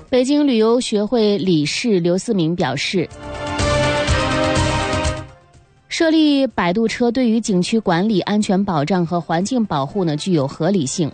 北京旅游学会理事刘思明表示，设立摆渡车对于景区管理、安全保障和环境保护具有合理性。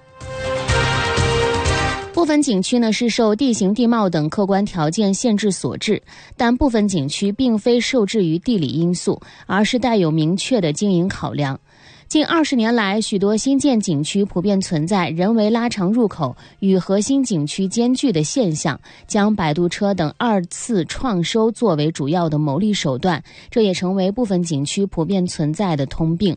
部分景区是受地形地貌等客观条件限制所致，但部分景区并非受制于地理因素，而是带有明确的经营考量。近20年来，许多新建景区普遍存在人为拉长入口与核心景区间距的现象，将摆渡车等二次创收作为主要的牟利手段，这也成为部分景区普遍存在的通病。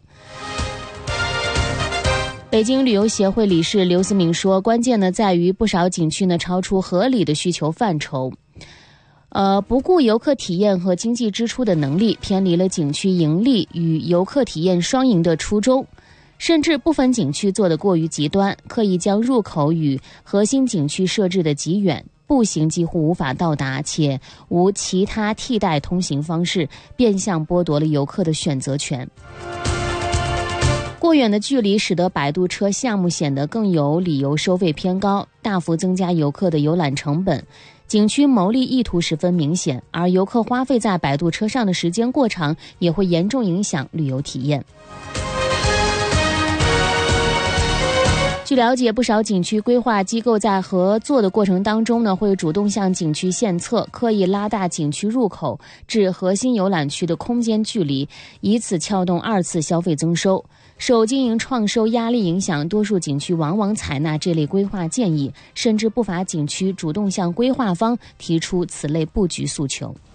北京旅游协会理事刘思明说，关键在于不少景区超出合理的需求范畴，不顾游客体验和经济支出的能力，偏离了景区盈利与游客体验双赢的初衷。甚至部分景区做得过于极端，刻意将入口与核心景区设置的极远，步行几乎无法到达，且无其他替代通行方式，变相剥夺了游客的选择权。过远的距离使得摆渡车项目显得更有理由收费偏高，大幅增加游客的游览成本，景区牟利意图十分明显，而游客花费在摆渡车上的时间过长，也会严重影响旅游体验。据了解，不少景区规划机构在合作的过程当中会主动向景区献策，刻意拉大景区入口至核心游览区的空间距离，以此撬动二次消费增收。受经营创收压力影响，多数景区往往采纳这类规划建议，甚至不乏景区主动向规划方提出此类布局诉求。